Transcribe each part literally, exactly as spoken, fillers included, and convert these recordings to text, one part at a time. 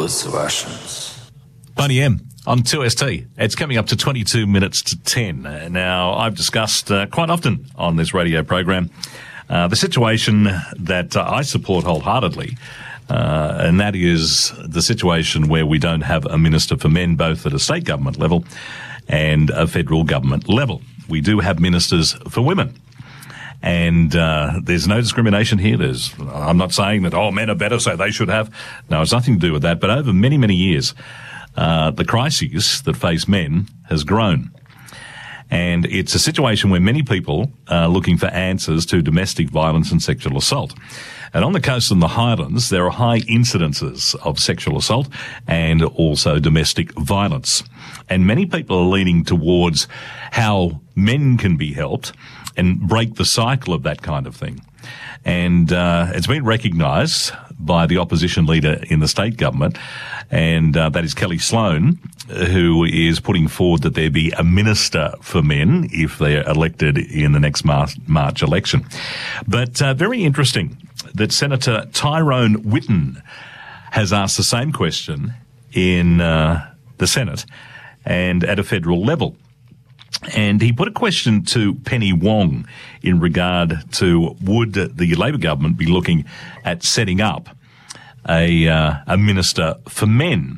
голос Russians. Boney M on two S T. It's coming up to twenty-two minutes to ten. Now, I've discussed uh, quite often on this radio program uh, the situation that uh, I support wholeheartedly, uh, and that is the situation where we don't have a Minister for Men, both at a state government level and a federal government level. We do have ministers for women. And uh, there's no discrimination here. There's, I'm not saying that, oh, men are better, so they should have. No, it's nothing to do with that. But over many, many years, uh, the crises that face men has grown. And it's a situation where many people are looking for answers to domestic violence and sexual assault. And on the coast and the highlands, there are high incidences of sexual assault and also domestic violence. And many people are leaning towards how men can be helped and break the cycle of that kind of thing. And uh, it's been recognised by the opposition leader in the state government, and uh, that is Kelly Sloan, who is putting forward that there be a minister for men if they are elected in the next March, March election. But uh, very interesting that Senator Tyrone Whitten has asked the same question in uh, the Senate and at a federal level. And he put a question to Penny Wong in regard to would the Labor government be looking at setting up a uh, a minister for men.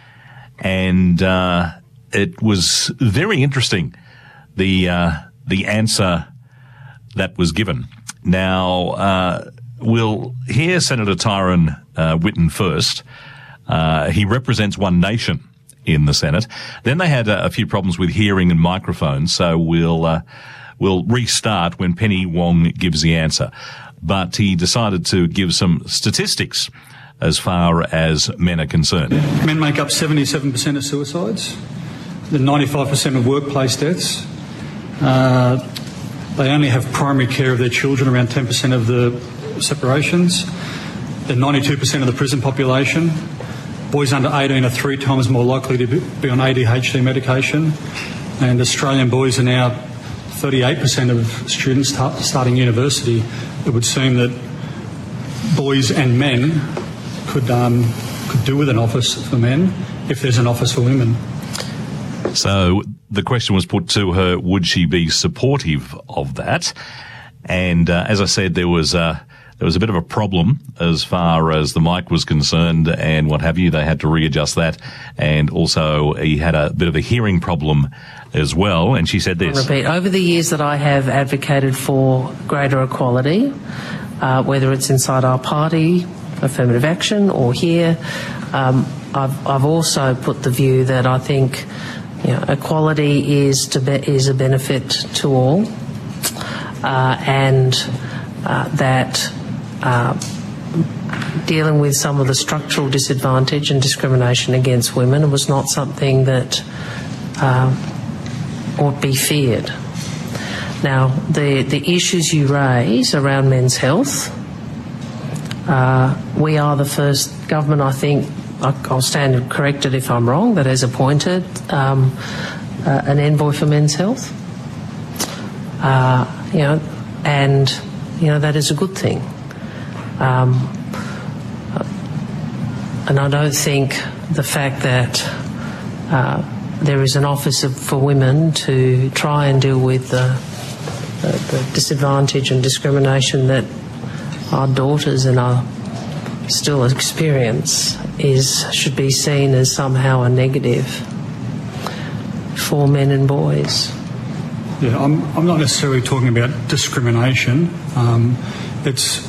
And uh, it was very interesting, the uh, the answer that was given. Now, uh, we'll hear Senator Tyrone uh, Whitten first. Uh, he represents One Nation in the Senate. Then they had a, a few problems with hearing and microphones, so we'll uh, we'll restart when Penny Wong gives the answer. But he decided to give some statistics as far as men are concerned. Men make up seventy-seven percent of suicides, the ninety-five percent of workplace deaths. Uh, they only have primary care of their children, around ten percent of the separations. They're ninety-two percent of the prison population. Boys under eighteen are three times more likely to be on A D H D medication, and Australian boys are now thirty-eight percent of students start, starting university. It would seem that boys and men could um, could do with an office for men if there's an office for women. So the question was put to her, would she be supportive of that? And uh, as I said, there was uh, there was a bit of a problem as far as the mic was concerned and what have you. They had to readjust that. And also he had a bit of a hearing problem as well. And she said this. I'll repeat. Over the years that I have advocated for greater equality, uh, whether it's inside our party, affirmative action, or here, um, I've, I've also put the view that I think, you know, equality is to be, is a benefit to all, uh, and uh, that uh, dealing with some of the structural disadvantage and discrimination against women was not something that uh, ought be feared. Now, the the issues you raise around men's health, uh, we are the first government, I think, I'll stand corrected if I'm wrong, that has appointed um, uh, an envoy for men's health. Uh, you know, and you know that is a good thing. Um, and I don't think the fact that uh, there is an office of, for women to try and deal with the, the, the disadvantage and discrimination that our daughters and our still experience is should be seen as somehow a negative for men and boys. Yeah, I'm, I'm not necessarily talking about discrimination. Um, it's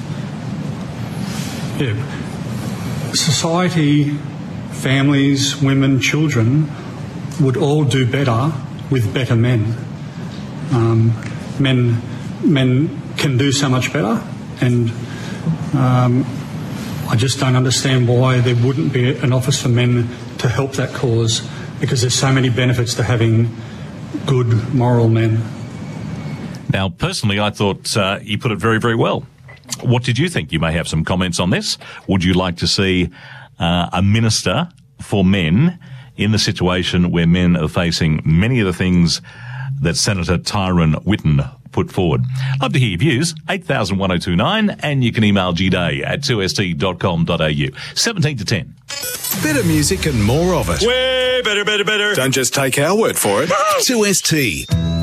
yeah, society, families, women, children would all do better with better men. Um, men, men can do so much better, and um, I just don't understand why there wouldn't be an office for men to help that cause, because there's so many benefits to having good, moral men. Now, personally, I thought uh, you put it very, very well. What did you think? You may have some comments on this. Would you like to see uh, a minister for men in the situation where men are facing many of the things that Senator Tyrone Whitten put forward? Love to hear your views. eight thousand one oh two nine, and you can email gday at two s t dot com dot a u. seventeen to ten. Better music and more of it. Way better, better, better. Don't just take our word for it. two S T.